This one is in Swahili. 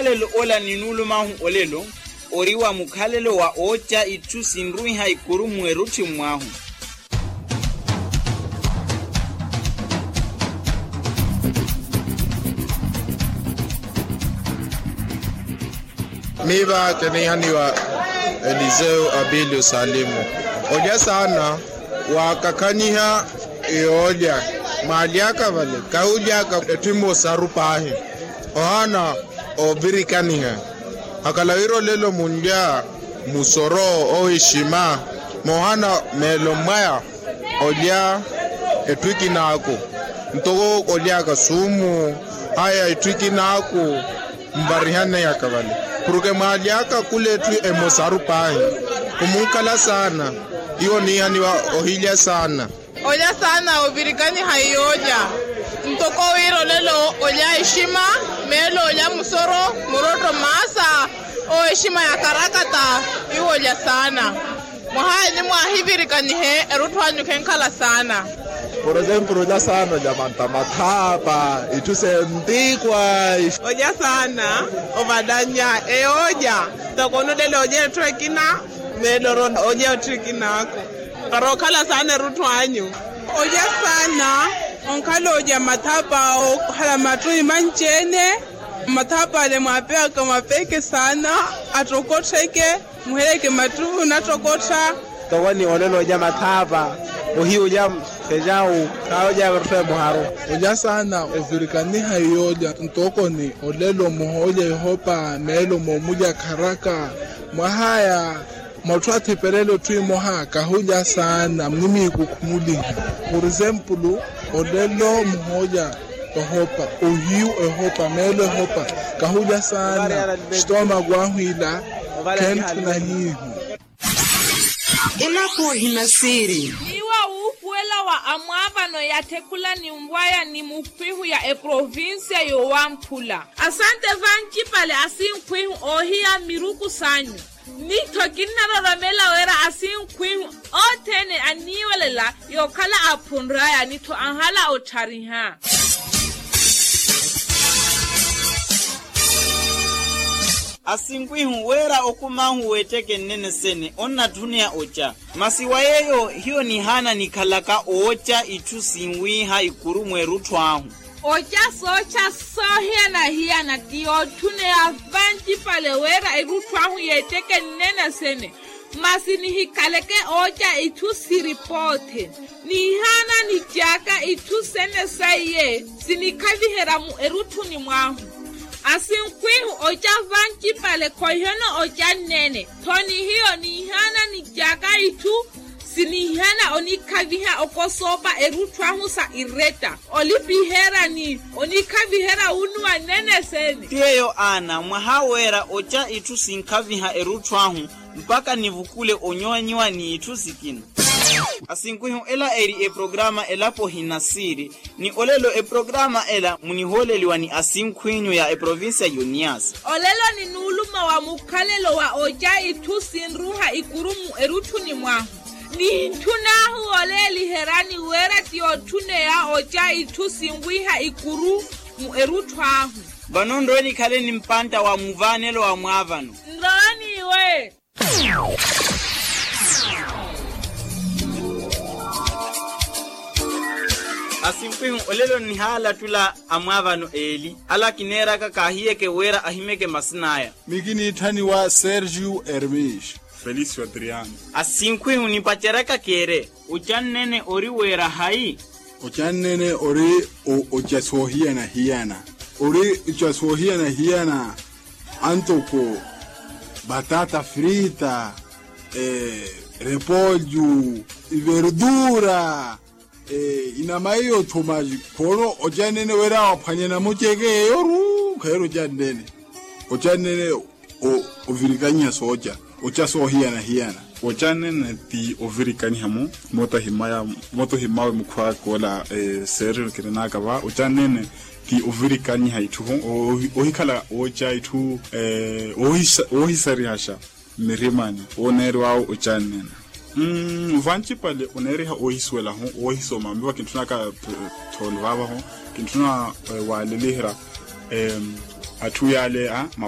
mukhalelo ola ninulu mahu olelo oriwa mukhalelo wa ocha itu sinrui haikuru mweruti mwahu. Miba kenihaniwa Eliseo Abilio Salimu. Oja sana wakakaniha eoja maliaka vale kaujaka etimo sarupahi ohana obirikaniha akalawiro lelo mundia musoro o ishima mohana melomaya oja etwiki nako ntogo oja kasumu haya etwiki nako mbarihana yakavale porque maliaka kule tu emosarupahi kumukala sana iyo ni haniwa ohilya sana. Oja sana obirikani hayoja ntoko wiro lelo oja ishima melo oja musoro muroto masa o ishima ya karakata iwoja sana muhani muahibirikani he erutwanyu kenkala sana. Por ejemplo, oja sana jamanta matapa itusendikwa oja sana obadanya eoja tokono lelo oja twekina melo oja twekina ako karokala sana rutwanyu. Oja sana onkalo oja matapa o hala matui manchene matapa le mwapea kama peke sana atokoteke muheleke matu natokota tawani olelo oja matapa ohi oja sejao kaoja rutwe muharo. Oja sana ofirikani hayoja ntokoni olelo mohoja ihopa melo momuja karaka mwahaya Motwati perelo tui moha kahuja sana mnimi kukumuli. Por exemplo, odelo mhoja ehopa, ohiu ehopa, melo ehopa, kahuja sana, stoma guahuila, kentu na hihu. Inapo hinasiri. Iwa upuela wa amwavano ya tekula ni mbwaya ni mukwihu ya provincia yo wampula. Asante vanchi pale asinkwihu ohia miruku sanyu. Nito kinara ramela wera asin queen otene aniwelela yokala apunraya nito anhala otariha. Asin queen wera okumahu weteke nene sene onna dunia ocha. Masiwa yeyo hiyo ni hana ni kalaka ocha itu singwi haikuru mwerutwahu. Ocha socha sohiana hiana dio tune ya vanchi pale wera erutwahu yeteke nene sene. Masini hikaleke ocha itu siripote. Ni hana ni jaka itu sene saye. Sinikavi heramu erutu ni mwahu. Asinkwihu ocha vanchi pale koyono ocha nene. Toni hiyo ni hana ni jaka itu sinihana onikaviha okosoba erutwahu sa ireta. Olipihera ni onikavihera unua nene sene. Tiyo ana mwahawera ocha itu sinkaviha erutwahu mpaka nivukule onyoanyiwa ni itu sikina. Asinkwihu ela eri programa elapo hinasiri ni olelo programa ela muniholeliwa ni asinkwihu ya provincia Yonias. Olelo ni nuluma wa mukalelo wa ocha itu sinruha ikurumu erutuni mwahu. Ni tunahu oleli herani wera tiyo tune ya ocha itu singwiha ikuru mu erutwahu. Banondoni kale ni mpanta wa muvanelo wa mwavano. Ndoni we. Asinkwihu olelo ni hala tula amwavano eli. Ala kinera kakahie ke wera ahimeke masinaya. Mikini itani wa Sergio Hermes. Felicio Adriano. Asinkwihu ni pacheraka kere. Uchanene ori wera hai. Uchanene ori ochaswohia na hiana. Ori ochaswohia na hiana. Antoko batata frita, repollo, verdura, inamayo tomaji. Kono ochanene wera wapanyana mocheke yoru kairo chanene. Ochanene ovirikanya soja. Ocha sohia na hiana. Ochanene ti ovirikani hamu moto himawe mukwa kola seril kirenaka ba ochanene ti ovirikani haitu ohikala ocha itu ohisari hasha mirimani oneri wao ochanene vanchi pale oneri ha ohiswela ho ohisoma mbiwa kintunaka tolwaba ho kintuna walelihira atuyale